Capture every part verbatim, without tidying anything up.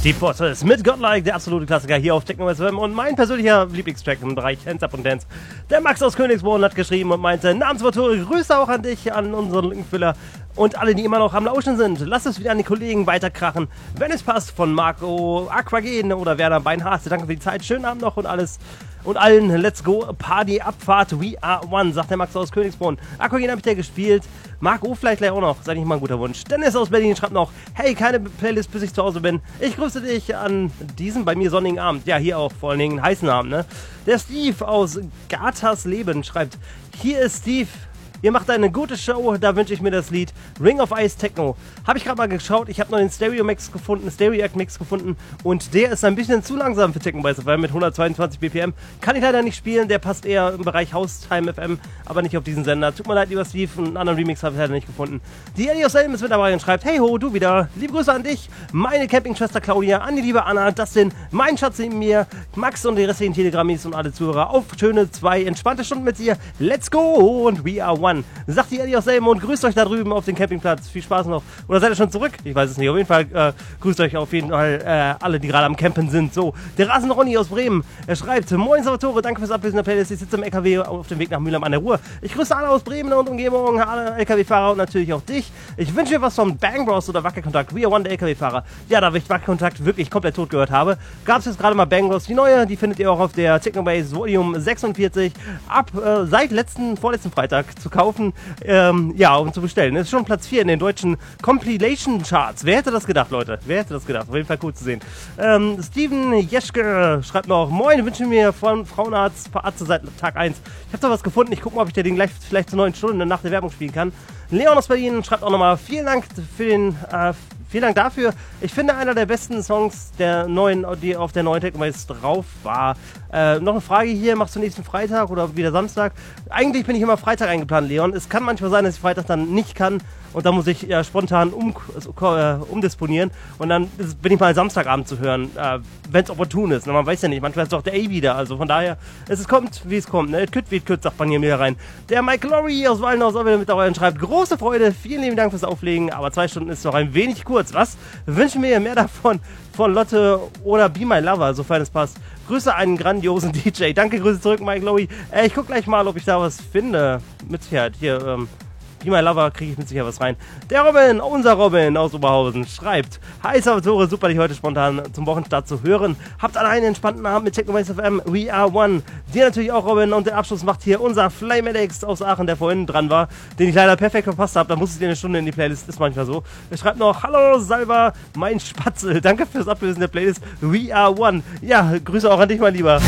Deep Forces mit Godlike, der absolute Klassiker hier auf Techno S F M und mein persönlicher Lieblingstrack im Bereich Hands Up und Dance. Der Max aus Königsborn hat geschrieben und meinte, Namenswortore, Grüße auch an dich, an unseren Lückenfüller und alle, die immer noch am Lauschen sind. Lass es wieder an die Kollegen weiterkrachen, wenn es passt, von Marco Aquagen oder Werner Beinhase. Danke für die Zeit, schönen Abend noch und alles. Und allen, let's go, Party, Abfahrt, we are one, sagt der Max aus Königsborn. Aquagen habe ich ja gespielt, Marco vielleicht gleich auch noch, ist eigentlich mal ein guter Wunsch. Dennis aus Berlin schreibt noch, hey, keine Playlist, bis ich zu Hause bin. Ich grüße dich an diesem bei mir sonnigen Abend. Ja, hier auch vor allen Dingen einen heißen Abend, ne? Der Steve aus Gathas Leben schreibt, hier ist Steve. Ihr macht eine gute Show, da wünsche ich mir das Lied Ring of Ice Techno. Habe ich gerade mal geschaut, ich habe noch den Stereo-Mix gefunden, Stereo-Mix gefunden und der ist ein bisschen zu langsam für Techno bei S F M mit hundertzweiundzwanzig B P M. Kann ich leider nicht spielen, der passt eher im Bereich Haustime F M, aber nicht auf diesen Sender. Tut mir leid, lieber Steve, einen anderen Remix habe ich leider nicht gefunden. Die Ellie aus Selben ist mit dabei und schreibt, hey ho, du wieder, liebe Grüße an dich, meine Campingschwester Claudia, an die liebe Anna, Dustin, mein Schatz neben mir, Max und die restlichen Telegrammis und alle Zuhörer auf schöne zwei entspannte Stunden mit dir. Let's go und we are one. Sagt die Ellie aus Selben und grüßt euch da drüben auf dem Campingplatz. Viel Spaß noch. Oder seid ihr schon zurück? Ich weiß es nicht. Auf jeden Fall äh, grüßt euch auf jeden Fall äh, alle, die gerade am Campen sind. So, der Rasen Ronny aus Bremen. Er schreibt, moin Salvatore, danke fürs Ablesen der Playlist. Ich sitze im L K W auf dem Weg nach Mülheim an der Ruhr. Ich grüße alle aus Bremen und Umgebung, alle L K W-Fahrer und natürlich auch dich. Ich wünsche mir was von Bang Bros oder Wackelkontakt. We are one, der L K W-Fahrer. Ja, da ich Wackelkontakt wirklich komplett tot gehört habe, gab es jetzt gerade mal Bang Bros. Die neue, die findet ihr auch auf der Technobase Volume sechsundvierzig ab äh, seit letzten, vorletzten Freitag zu kaufen. Ähm, ja, um zu bestellen. Das ist schon Platz vier in den deutschen Compilation Charts. Wer hätte das gedacht, Leute? Wer hätte das gedacht? Auf jeden Fall cool zu sehen. Ähm, Steven Jeschke schreibt noch, moin, wünsche mir von Frauenarzt, Arzt seit Tag eins. Ich habe da was gefunden. Ich gucke mal, ob ich den gleich vielleicht zur neuen Stunde nach der Werbung spielen kann. Leon aus Berlin schreibt auch nochmal, vielen Dank für den, äh, vielen Dank dafür. Ich finde, einer der besten Songs der neuen, die auf der neuen Technobase drauf war. Äh, noch eine Frage hier, machst du nächsten Freitag oder wieder Samstag? Eigentlich bin ich immer Freitag eingeplant, Leon. Es kann manchmal sein, dass ich Freitag dann nicht kann und da muss ich ja spontan um, äh, umdisponieren und dann bin ich mal Samstagabend zu hören, äh, wenn es opportun ist. Na, man weiß ja nicht, manchmal ist doch der A wieder. Also von daher, es kommt, wie es kommt. Ne? Es kütt wie es kütt, sagt man hier wieder rein. Der Mike Lorry aus Wallenhaus auch wieder mit dabei und schreibt, große Freude, vielen lieben Dank fürs Auflegen, aber zwei Stunden ist noch ein wenig kurz. Was? Wünsche mir mehr davon von Lotte oder Be My Lover, sofern es passt. Grüße einen grandiosen D J. Danke, Grüße zurück, Mike Lowy. Äh, ich guck gleich mal, ob ich da was finde. Mit Sicherheit. Hier, ähm, Be My Lover kriege ich mit Sicherheit was rein. Der Robin, unser Robin aus Oberhausen, schreibt, hi Salvatore, super dich heute spontan zum Wochenstart zu hören. Habt alle einen entspannten Abend mit Techno F M, we are one. Dir natürlich auch, Robin, und der Abschluss macht hier unser Flymedics aus Aachen, der vorhin dran war, den ich leider perfekt verpasst habe. Da muss ich dir eine Stunde in die Playlist, ist manchmal so. Er schreibt noch, hallo Salva, mein Spatzel, danke fürs Ablösen der Playlist, we are one. Ja, Grüße auch an dich, mein Lieber.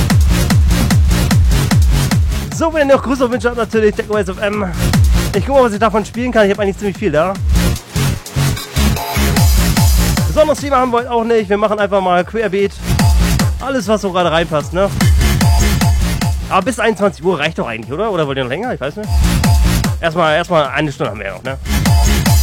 So, wenn ihr noch Grüße wünscht, natürlich Techno F M. Ich gucke mal, was ich davon spielen kann. Ich habe eigentlich ziemlich viel da. Besonderes Thema haben wir heute auch nicht. Wir machen einfach mal querbeet. Alles, was so gerade reinpasst, ne? Aber bis einundzwanzig Uhr reicht doch eigentlich, oder? Oder wollt ihr noch länger? Ich weiß nicht. Erstmal, erstmal eine Stunde haben wir ja noch, ne?